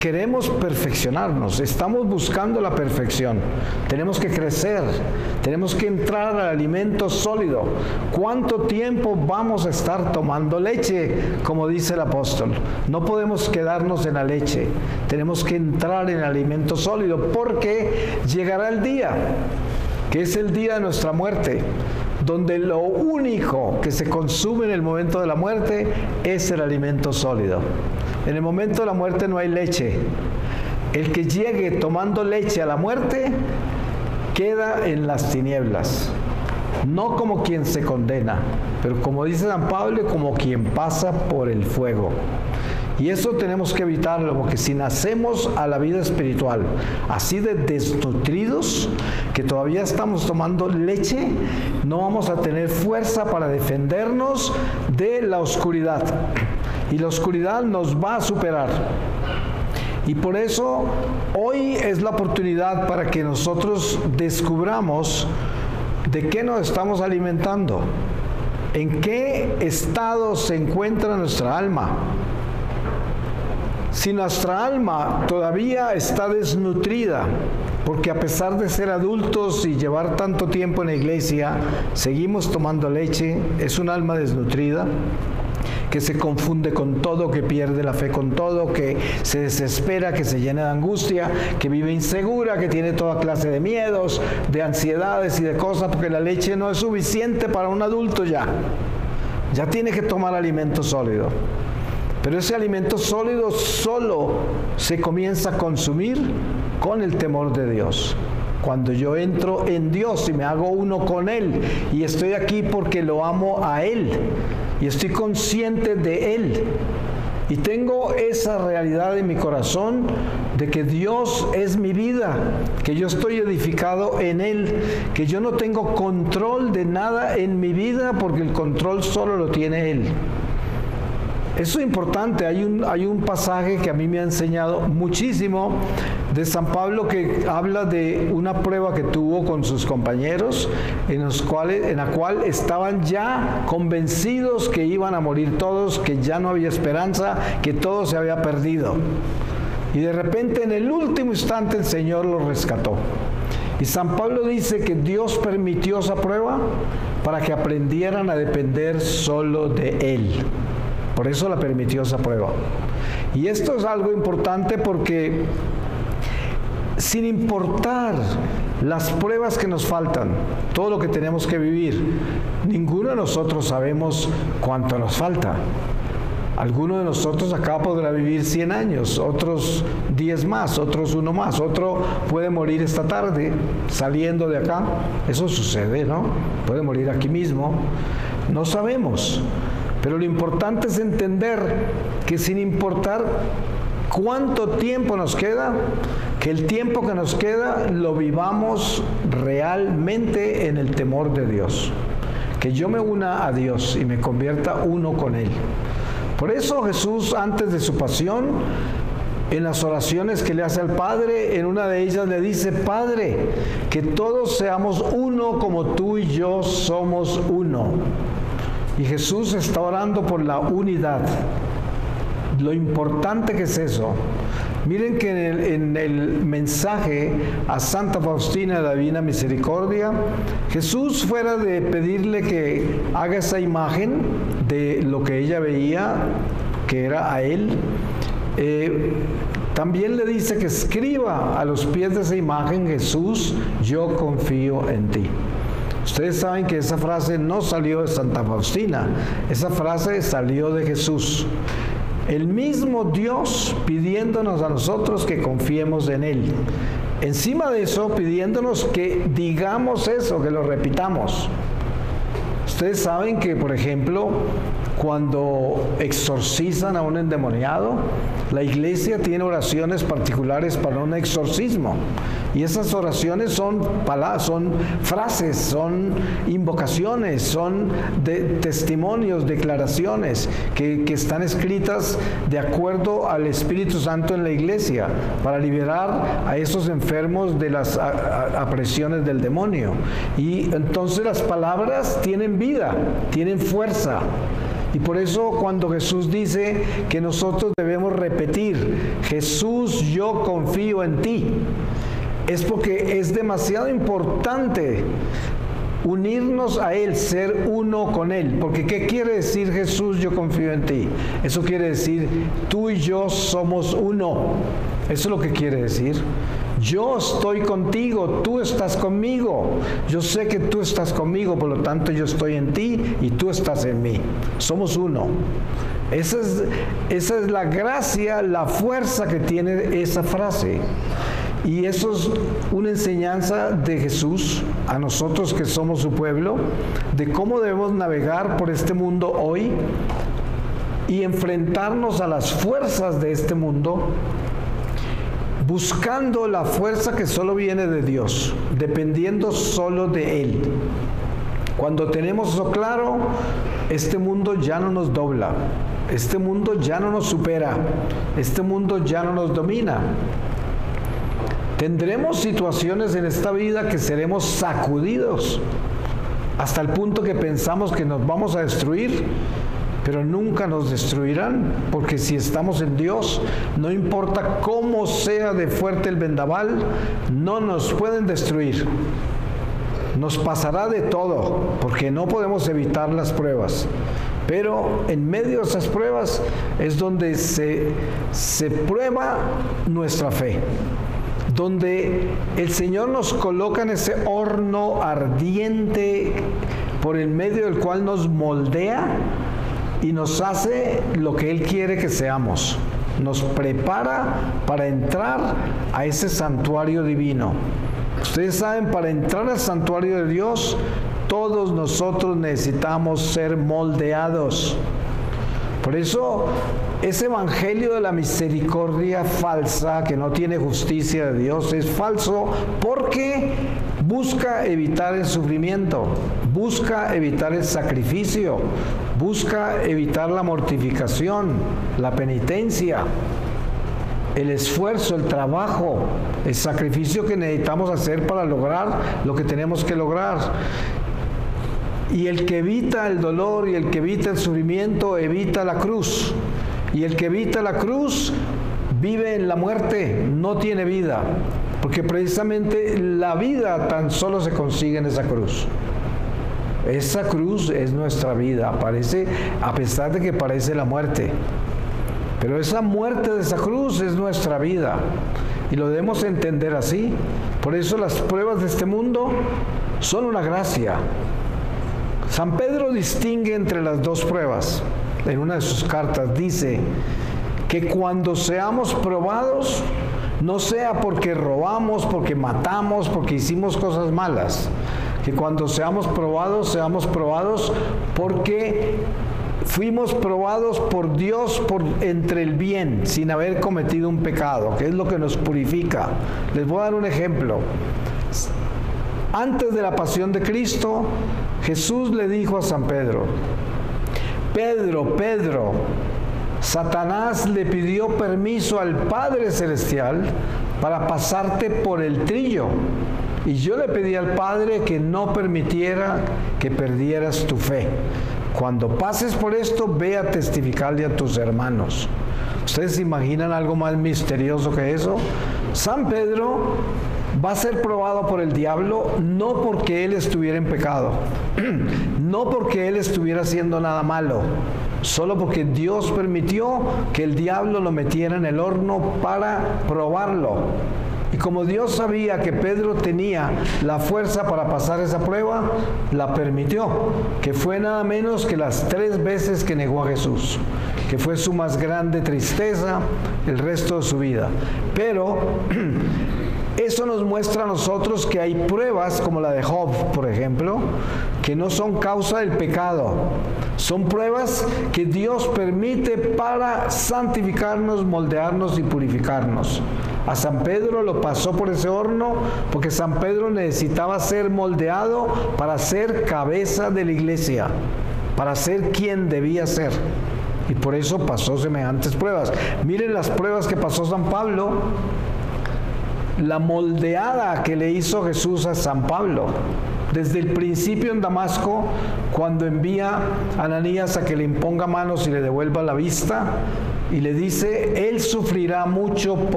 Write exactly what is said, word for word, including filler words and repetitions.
Queremos perfeccionarnos, estamos buscando la perfección, tenemos que crecer, tenemos que entrar al alimento sólido. ¿Cuánto tiempo vamos a estar tomando leche? Como dice el apóstol, no podemos quedarnos en la leche, tenemos que entrar en el alimento sólido, porque llegará el día, que es el día de nuestra muerte, donde lo único que se consume en el momento de la muerte es el alimento sólido. En el momento de la muerte no hay leche. El que llegue tomando leche a la muerte queda en las tinieblas, no como quien se condena, pero como dice San Pablo, como quien pasa por el fuego. Y eso tenemos que evitarlo, porque si nacemos a la vida espiritual así de desnutridos, que todavía estamos tomando leche, no vamos a tener fuerza para defendernos de la oscuridad. Y la oscuridad nos va a superar. Y por eso hoy es la oportunidad para que nosotros descubramos de qué nos estamos alimentando, en qué estado se encuentra nuestra alma. Si nuestra alma todavía está desnutrida, porque a pesar de ser adultos y llevar tanto tiempo en la iglesia, seguimos tomando leche, es un alma desnutrida, que se confunde con todo, que pierde la fe con todo, que se desespera, que se llena de angustia, que vive insegura, que tiene toda clase de miedos, de ansiedades y de cosas, porque la leche no es suficiente para un adulto ya. Ya tiene que tomar alimento sólido. Pero ese alimento sólido solo se comienza a consumir con el temor de Dios. Cuando yo entro en Dios y me hago uno con Él, y estoy aquí porque lo amo a Él, y estoy consciente de Él, y tengo esa realidad en mi corazón de que Dios es mi vida, que yo estoy edificado en Él, que yo no tengo control de nada en mi vida, porque el control solo lo tiene Él. Eso es importante. Hay un, hay un pasaje que a mí me ha enseñado muchísimo de San Pablo, que habla de una prueba que tuvo con sus compañeros, en, los cuales, en la cual estaban ya convencidos que iban a morir todos, que ya no había esperanza, que todo se había perdido. Y de repente, en el último instante, el Señor los rescató. Y San Pablo dice que Dios permitió esa prueba para que aprendieran a depender solo de Él. Por eso la permitió esa prueba. Y esto es algo importante, porque sin importar las pruebas que nos faltan, todo lo que tenemos que vivir, ninguno de nosotros sabemos cuánto nos falta. Alguno de nosotros acá podrá vivir cien años, otros diez más, otros uno más, otro puede morir esta tarde saliendo de acá. Eso sucede, ¿no? Puede morir aquí mismo. No sabemos. Pero lo importante es entender que sin importar cuánto tiempo nos queda, que el tiempo que nos queda lo vivamos realmente en el temor de Dios. Que yo me una a Dios y me convierta uno con Él. Por eso Jesús, antes de su pasión, en las oraciones que le hace al Padre, en una de ellas le dice: Padre, que todos seamos uno como tú y yo somos uno. Y Jesús está orando por la unidad. Lo importante que es eso. Miren que en el, en el mensaje a Santa Faustina de la Divina Misericordia, Jesús, fuera de pedirle que haga esa imagen de lo que ella veía, que era a Él, eh, también le dice que escriba a los pies de esa imagen: Jesús, yo confío en ti. Ustedes saben que esa frase no salió de Santa Faustina, esa frase salió de Jesús. El mismo Dios pidiéndonos a nosotros que confiemos en Él. Encima de eso, pidiéndonos que digamos eso, que lo repitamos. Ustedes saben que, por ejemplo, cuando exorcizan a un endemoniado, la iglesia tiene oraciones particulares para un exorcismo. Y esas oraciones son palabras, son frases, son invocaciones, son de testimonios, declaraciones que, que están escritas de acuerdo al Espíritu Santo en la iglesia para liberar a esos enfermos de las a, a, opresiones del demonio. Y entonces las palabras tienen vida, tienen fuerza. Y por eso cuando Jesús dice que nosotros debemos repetir: Jesús, yo confío en ti. Es porque es demasiado importante unirnos a Él, ser uno con Él. Porque ¿qué quiere decir Jesús, yo confío en ti? Eso quiere decir, tú y yo somos uno. Eso es lo que quiere decir. Yo estoy contigo, tú estás conmigo. Yo sé que tú estás conmigo, por lo tanto yo estoy en ti y tú estás en mí. Somos uno. Esa es, esa es la gracia, la fuerza que tiene esa frase. Y eso es una enseñanza de Jesús a nosotros que somos su pueblo, de cómo debemos navegar por este mundo hoy y enfrentarnos a las fuerzas de este mundo, buscando la fuerza que solo viene de Dios, dependiendo solo de Él. Cuando tenemos eso claro, este mundo ya no nos dobla, este mundo ya no nos supera, este mundo ya no nos domina. Tendremos situaciones en esta vida que seremos sacudidos hasta el punto que pensamos que nos vamos a destruir, pero nunca nos destruirán, porque si estamos en Dios, no importa cómo sea de fuerte el vendaval, no nos pueden destruir. Nos pasará de todo, porque no podemos evitar las pruebas. Pero en medio de esas pruebas es donde se, se prueba nuestra fe, donde el Señor nos coloca en ese horno ardiente por el medio del cual nos moldea y nos hace lo que Él quiere que seamos. Nos prepara para entrar a ese santuario divino. Ustedes saben, para entrar al santuario de Dios, todos nosotros necesitamos ser moldeados. Por eso, ese evangelio de la misericordia falsa, que no tiene justicia de Dios, es falso porque busca evitar el sufrimiento, busca evitar el sacrificio, busca evitar la mortificación, la penitencia, el esfuerzo, el trabajo, el sacrificio que necesitamos hacer para lograr lo que tenemos que lograr. Y el que evita el dolor y el que evita el sufrimiento, evita la cruz. Y el que evita la cruz, vive en la muerte, no tiene vida. Porque precisamente la vida tan solo se consigue en esa cruz. Esa cruz es nuestra vida, aparece, a pesar de que parece la muerte. Pero esa muerte de esa cruz es nuestra vida. Y lo debemos entender así. Por eso las pruebas de este mundo son una gracia. San Pedro distingue entre las dos pruebas. En una de sus cartas dice que cuando seamos probados, no sea porque robamos, porque matamos, porque hicimos cosas malas. Que cuando seamos probados, seamos probados porque fuimos probados por Dios por entre el bien, sin haber cometido un pecado, que es lo que nos purifica. Les voy a dar un ejemplo. Antes de la pasión de Cristo, Jesús le dijo a San Pedro: Pedro, Pedro, Satanás le pidió permiso al Padre Celestial para pasarte por el trillo. Y yo le pedí al Padre que no permitiera que perdieras tu fe. Cuando pases por esto, ve a testificarle a tus hermanos. ¿Ustedes se imaginan algo más misterioso que eso? San Pedro va a ser probado por el diablo no porque él estuviera en pecado, no porque él estuviera haciendo nada malo, solo porque Dios permitió que el diablo lo metiera en el horno para probarlo. Y como Dios sabía que Pedro tenía la fuerza para pasar esa prueba, la permitió, que fue nada menos que las tres veces que negó a Jesús, que fue su más grande tristeza el resto de su vida. Pero eso nos muestra a nosotros que hay pruebas, como la de Job, por ejemplo, que no son causa del pecado. Son pruebas que Dios permite para santificarnos, moldearnos y purificarnos. A San Pedro lo pasó por ese horno porque San Pedro necesitaba ser moldeado para ser cabeza de la iglesia, para ser quien debía ser. Y por eso pasó semejantes pruebas. Miren las pruebas que pasó San Pablo, la moldeada que le hizo Jesús a San Pablo. Desde el principio en Damasco, cuando envía a Ananías a que le imponga manos y le devuelva la vista, y le dice, él sufrirá mucho